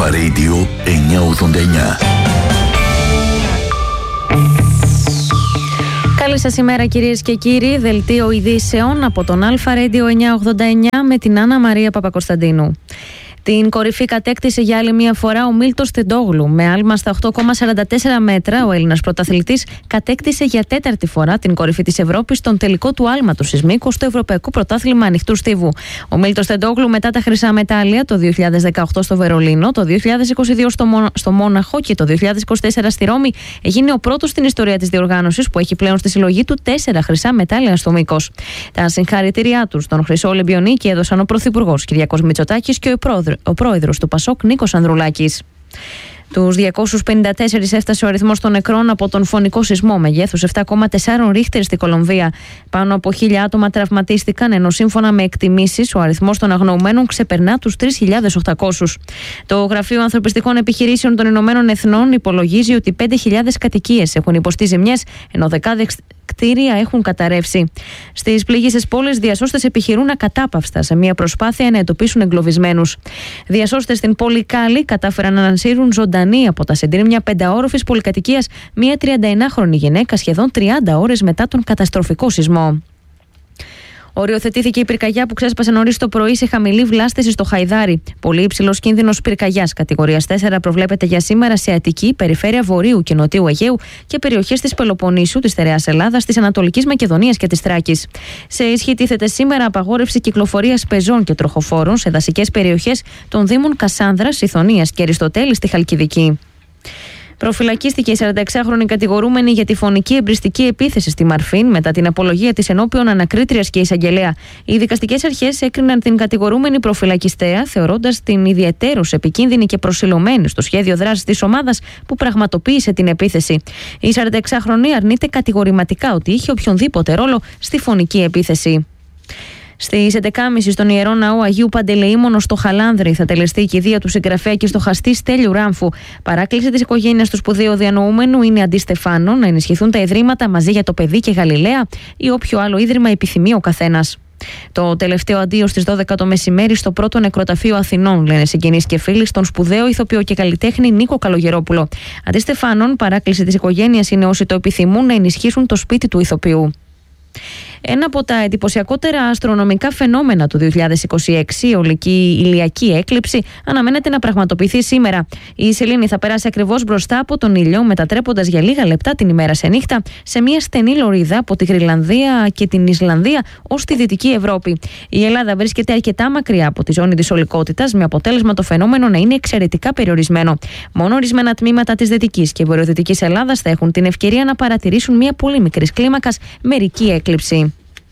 Αλφα Radio 989. Καλή σας ημέρα κυρίες και κύριοι, δελτίο ειδήσεων από τον Αλφα Radio 989 με την Άννα Μαρία Παπακοσταντίνου. Την κορυφή κατέκτησε για άλλη μια φορά ο Μίλτος Τεντόγλου. Με άλμα στα 8,44 μέτρα, ο Έλληνας πρωταθλητής κατέκτησε για τέταρτη φορά την κορυφή της Ευρώπης στον τελικό του άλματος εις μήκος στο Ευρωπαϊκό Πρωτάθλημα Ανοιχτού Στίβου. Ο Μίλτος Τεντόγλου, μετά τα χρυσά μετάλλια το 2018 στο Βερολίνο, το 2022 στο Μόναχο και το 2024 στη Ρώμη, έγινε ο πρώτος στην ιστορία της διοργάνωσης που έχει πλέον στη συλλογή του 4 χρυσά μετάλλια στο μήκος. Τα συγχαρητήριά του στον χρυσό Ολυμπιονίκη έδωσαν ο Πρωθυπουργός Κυριάκος Μητσοτάκης και ο πρόεδρος του Πασόκ Νίκος Ανδρουλάκης. Τους 254 έφτασε ο αριθμός των νεκρών από τον φωνικό σεισμό μεγέθους 7,4 ρίχτερ στη Κολομβία. Πάνω από 1.000 άτομα τραυματίστηκαν, ενώ σύμφωνα με εκτιμήσεις ο αριθμός των αγνοωμένων ξεπερνά τους 3.800. Το Γραφείο Ανθρωπιστικών Επιχειρήσεων των Ηνωμένων Εθνών υπολογίζει ότι 5.000 κατοικίες έχουν υποστεί ζημιές, ενώ δεκάδες κτίρια έχουν καταρρεύσει. Στις πληγήσεις πόλεις, διασώστες επιχειρούν ακατάπαυστα σε μια προσπάθεια να εντοπίσουν εγκλωβισμένους. Διασώστες στην πόλη Κάλι κατάφεραν να ανασύρουν ζωντανή από τα συντρίμμια 5όροφης πολυκατοικίας μια 39χρονη γυναίκα σχεδόν 30 ώρες μετά τον καταστροφικό σεισμό. Οριοθετήθηκε η πυρκαγιά που ξέσπασε νωρίς το πρωί σε χαμηλή βλάστηση στο Χαϊδάρι. Πολύ υψηλός κίνδυνος πυρκαγιάς κατηγορίας 4 προβλέπεται για σήμερα σε Αττική, περιφέρεια Βορείου και Νοτιού Αιγαίου και περιοχές της Πελοποννήσου, της Στερεάς Ελλάδας, της Ανατολικής Μακεδονίας και της Θράκης. Σε ισχύ τίθεται σήμερα απαγόρευση κυκλοφορίας πεζών και τροχοφόρων σε δασικές περιοχές των Δήμων Κασάνδρας, Ιθωνίας και Αριστοτέλη στη Χαλκιδική. Προφυλακίστηκε η 46χρονη κατηγορούμενη για τη φωνική εμπριστική επίθεση στη Μαρφίν μετά την απολογία της ενώπιον ανακρίτριας και εισαγγελέα. Οι δικαστικές αρχές έκριναν την κατηγορούμενη προφυλακιστέα, θεωρώντας την ιδιαιτέρως επικίνδυνη και προσιλωμένη στο σχέδιο δράσης της ομάδας που πραγματοποίησε την επίθεση. Η 46χρονη αρνείται κατηγορηματικά ότι είχε οποιονδήποτε ρόλο στη φωνική επίθεση. Στις 11.30 στον Ιερό Ναό Αγίου Παντελεήμονο στο Χαλάνδρη θα τελεστεί η κηδεία του συγγραφέα και στοχαστή Στέλιου Ράμφου. Παράκληση της οικογένειας του σπουδαίου διανοούμενου είναι αντί Στεφάνων να ενισχυθούν τα ιδρύματα Μαζί για το Παιδί και Γαλιλαία ή όποιο άλλο ίδρυμα επιθυμεί ο καθένας. Το τελευταίο αντίο στις 12 το μεσημέρι στο πρώτο νεκροταφείο Αθηνών, λένε συγγενείς και φίλοι, στον σπουδαίο ηθοποιό και καλλιτέχνη Νίκο Καλογερόπουλο. Αντί Στεφάνων, παράκληση της οικογένειας είναι όσοι το επιθυμούν να ενισχύσουν το σπίτι του ηθοποιού. Ένα από τα εντυπωσιακότερα αστρονομικά φαινόμενα του 2026, η ολική ηλιακή έκλειψη, αναμένεται να πραγματοποιηθεί σήμερα. Η σελήνη θα περάσει ακριβώς μπροστά από τον ήλιο, μετατρέποντας για λίγα λεπτά την ημέρα σε νύχτα σε μια στενή λωρίδα από τη Γροιλανδία και την Ισλανδία ως τη Δυτική Ευρώπη. Η Ελλάδα βρίσκεται αρκετά μακριά από τη ζώνη της ολικότητας, με αποτέλεσμα το φαινόμενο να είναι εξαιρετικά περιορισμένο. Μόνο ορισμένα τμήματα της Δυτικής και Βορειοδυτικής Ελλάδας θα έχουν την ευκαιρία να παρατηρήσουν μια πολύ μικρής κλίμακας μερική έκλειψη.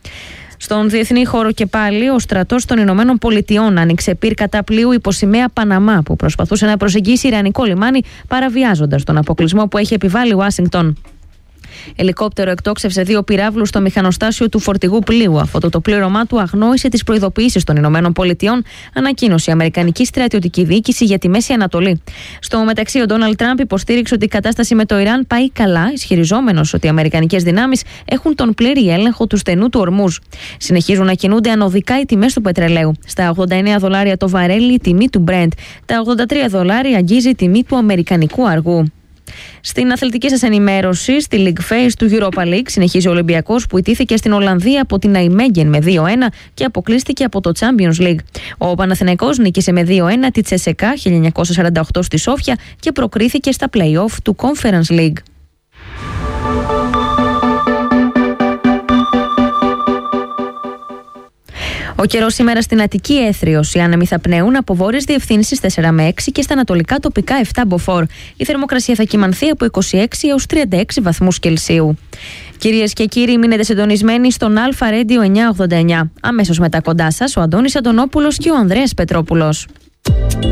Στον διεθνή χώρο και πάλι, ο στρατός των Ηνωμένων Πολιτειών άνοιξε πυρ κατά πλοίου υπό σημαία Παναμά που προσπαθούσε να προσεγγίσει ιρανικό λιμάνι, παραβιάζοντας τον αποκλεισμό που έχει επιβάλει η Ουάσιγκτον. Ελικόπτερο εκτόξευσε 2 πυράβλους στο μηχανοστάσιο του φορτηγού πλοίου. Αυτό το πλήρωμά του αγνόησε τις προειδοποιήσεις των Ηνωμένων Πολιτειών, ανακοίνωσε η Αμερικανική Στρατιωτική Διοίκηση για τη Μέση Ανατολή. Στο μεταξύ, ο Ντόναλντ Τραμπ υποστήριξε ότι η κατάσταση με το Ιράν πάει καλά, ισχυριζόμενος ότι οι αμερικανικές δυνάμεις έχουν τον πλήρη έλεγχο του στενού του Ορμούζ. Συνεχίζουν να κινούνται ανωδικά οι τιμές του πετρελαίου. Στα $89 το βαρέλι η τιμή του Brent. Τα $83 αγγίζει η τιμή του αμερικανικού αργού. Στην αθλητική σας ενημέρωση, στη League Phase του Europa League συνεχίζει ο Ολυμπιακός που ιτήθηκε στην Ολλανδία από την Nijmegen με 2-1 και αποκλείστηκε από το Champions League. Ο Παναθηναϊκός νίκησε με 2-1 τη Τσεσεκά 1948 στη Σόφια και προκρίθηκε στα play-off του Conference League. Ο καιρός σήμερα στην Αττική έθριος. Οι άνεμοι θα πνέουν από βόρειες διευθύνσεις 4 με 6 και στα ανατολικά τοπικά 7 μποφόρ. Η θερμοκρασία θα κυμανθεί από 26 έως 36 βαθμούς Κελσίου. Κυρίες και κύριοι, μείνετε συντονισμένοι στον Αλφα Radio 989. Αμέσως μετά κοντά σας ο Αντώνης Αντωνόπουλος και ο Ανδρέας Πετρόπουλος.